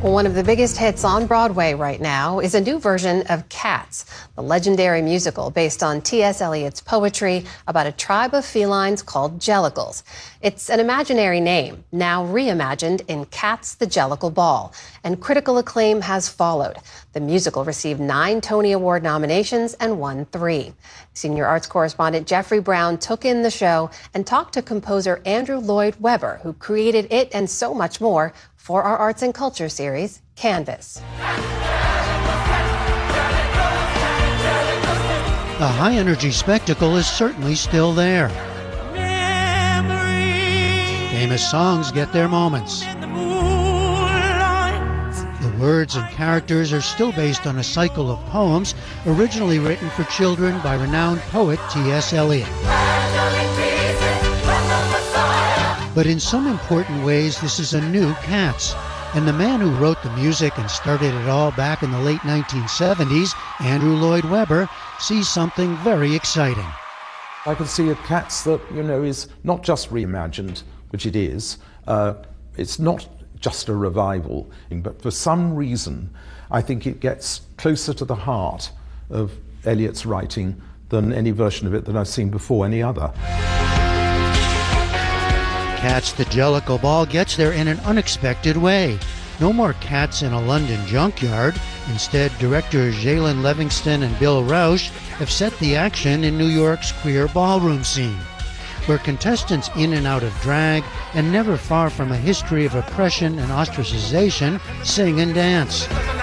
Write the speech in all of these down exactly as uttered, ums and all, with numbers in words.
Well, one of the biggest hits on Broadway right now is a new version of Cats, the legendary musical based on T S Eliot's poetry about a tribe of felines called Jellicles. It's an imaginary name, now reimagined in Cats the Jellicle Ball, and critical acclaim has followed. The musical received nine Tony Award nominations and won three. Senior arts correspondent Jeffrey Brown took in the show and talked to composer Andrew Lloyd Webber, who created it and so much more for our arts and culture series, Canvas. The high-energy spectacle is certainly still there. Memories. Famous songs get their moments. The words and characters are still based on a cycle of poems originally written for children by renowned poet T S Eliot. But in some important ways, this is a new Cats. And the man who wrote the music and started it all back in the late nineteen seventies, Andrew Lloyd Webber, sees something very exciting. I can see a Cats that, you know, is not just reimagined, which it is. Uh, it's not just a revival, but for some reason, I think it gets closer to the heart of Eliot's writing than any version of it that I've seen before, any other. Cats the Jellicle Ball gets there in an unexpected way. No more cats in a London junkyard. Instead, directors Jalen Livingston and Bill Rausch have set the action in New York's queer ballroom scene, where contestants in and out of drag and never far from a history of oppression and ostracization sing and dance,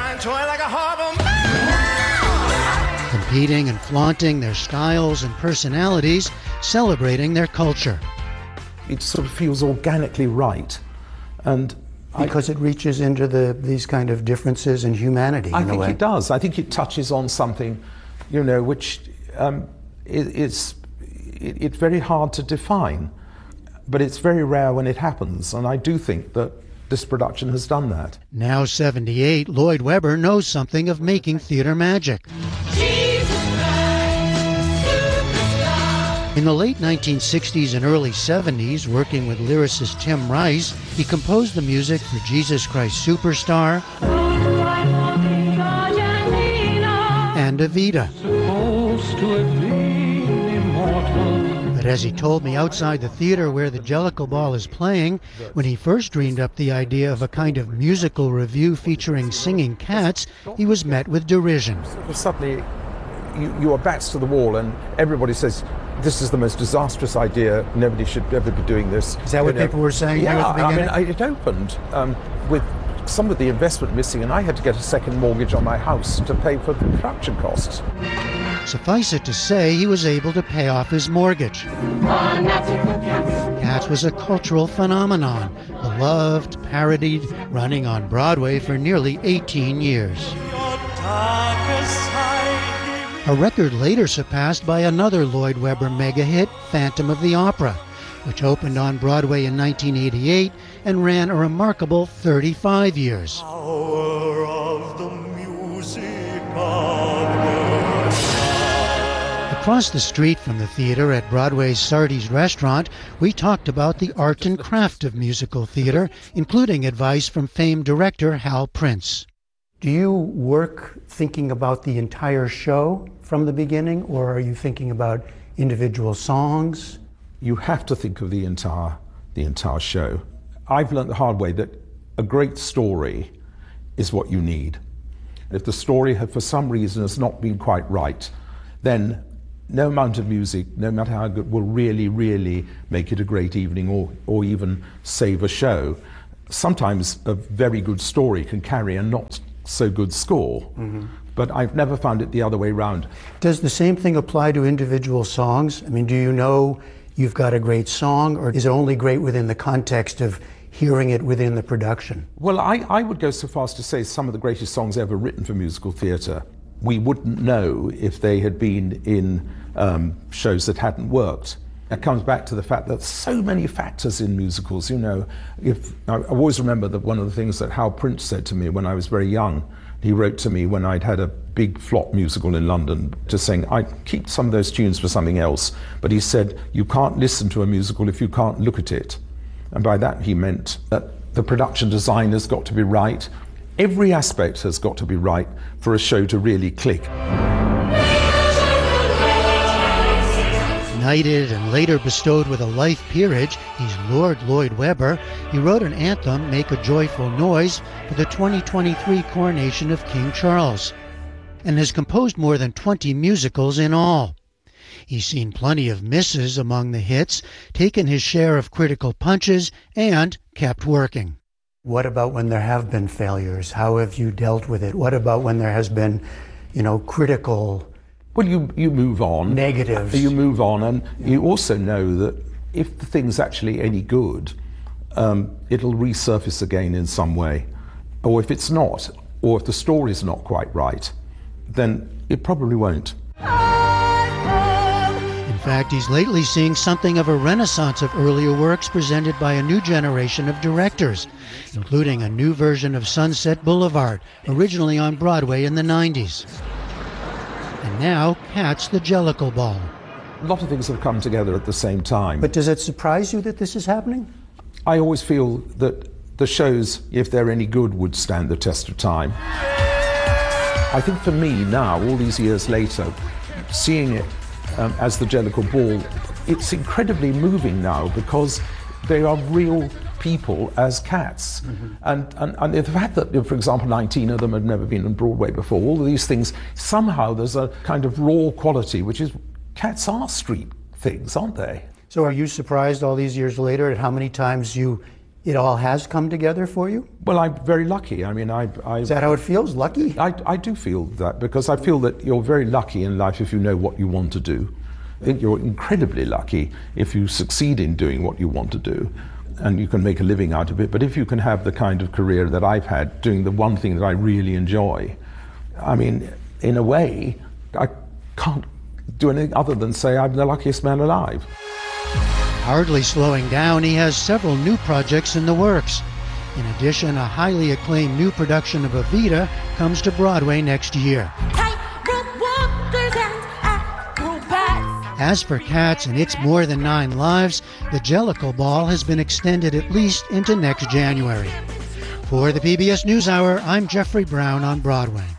competing and flaunting their styles and personalities, celebrating their culture. It sort of feels organically right, and because I, it reaches into the these kind of differences in humanity. I in think a way. it does. I think it touches on something, you know, which um, it, it's it, it's very hard to define, but it's very rare when it happens, and I do think that this production has done that. Now seventy-eight, Lloyd Webber knows something of making theater magic. In the late nineteen sixties and early seventies, working with lyricist Tim Rice, he composed the music for Jesus Christ Superstar and Evita. But as he told me outside the theater where the Jellicle Ball is playing, when he first dreamed up the idea of a kind of musical revue featuring singing cats, he was met with derision. Suddenly, you, you are backs to the wall and everybody says, this is the most disastrous idea. Nobody should ever be doing this. Is that you what know? people were saying? Yeah, at the I mean, I, it opened um, with some of the investment missing, and I had to get a second mortgage on my house to pay for the production costs. Suffice it to say, he was able to pay off his mortgage. Cats was a cultural phenomenon, beloved, parodied, running on Broadway for nearly eighteen years. A record later surpassed by another Lloyd Webber mega hit, Phantom of the Opera, which opened on Broadway in nineteen eighty-eight and ran a remarkable thirty-five years. Power of the music of the Across the street from the theater at Broadway's Sardi's Restaurant, we talked about the art and craft of musical theater, including advice from famed director Hal Prince. Do you work thinking about the entire show from the beginning, or are you thinking about individual songs? You have to think of the entire, the entire show. I've learned the hard way that a great story is what you need. If the story, have, for some reason, has not been quite right, then no amount of music, no matter how good, will really, really make it a great evening or, or even save a show. Sometimes a very good story can carry a not so good score, mm-hmm. but I've never found it the other way around. Does the same thing apply to individual songs? I mean, do you know you've got a great song, or is it only great within the context of hearing it within the production? Well, I, I would go so far as to say some of the greatest songs ever written for musical theatre, we wouldn't know if they had been in um, shows that hadn't worked. It comes back to the fact that so many factors in musicals, you know. If I always remember that one of the things that Hal Prince said to me when I was very young, he wrote to me when I'd had a big flop musical in London, just saying, I keep some of those tunes for something else, but he said, you can't listen to a musical if you can't look at it. And by that he meant that the production design has got to be right, Every aspect has got to be right for a show to really click. Knighted and later bestowed with a life peerage, he's Lord Lloyd Webber. He wrote an anthem, Make a Joyful Noise, for the twenty twenty-three coronation of King Charles, and has composed more than twenty musicals in all. He's seen plenty of misses among the hits, taken his share of critical punches, and kept working. What about when there have been failures? How have you dealt with it? What about when there has been, you know, critical Well, you, you move on. negatives? You move on, and you also know that if the thing's actually any good, um, it'll resurface again in some way. Or if it's not, or if the story's not quite right, then it probably won't. In fact, he's lately seeing something of a renaissance of earlier works presented by a new generation of directors, including a new version of Sunset Boulevard, originally on Broadway in the nineties. And now, Cats the Jellicle Ball. A lot of things have come together at the same time. But does it surprise you that this is happening? I always feel that the shows, if they're any good, would stand the test of time. I think for me now, all these years later, seeing it um, as the Jellicle Ball, it's incredibly moving now because they are real people as cats. Mm-hmm. and, and, and the fact that, for example, nineteen of them had never been on Broadway before, all of these things, somehow there's a kind of raw quality, which is, cats are street things, aren't they? So are you surprised all these years later at how many times you it all has come together for you? Well, I'm very lucky. I mean, I... I Is that how it feels? Lucky? I, I do feel that, because I feel that you're very lucky in life if you know what you want to do. I think you're incredibly lucky if you succeed in doing what you want to do, and you can make a living out of it. But if you can have the kind of career that I've had, doing the one thing that I really enjoy, I mean, in a way, I can't do anything other than say I'm the luckiest man alive. Hardly slowing down, he has several new projects in the works. In addition, a highly acclaimed new production of Evita comes to Broadway next year. As for Cats and its more than nine lives, the Jellicle Ball has been extended at least into next January. For the P B S NewsHour, I'm Jeffrey Brown on Broadway.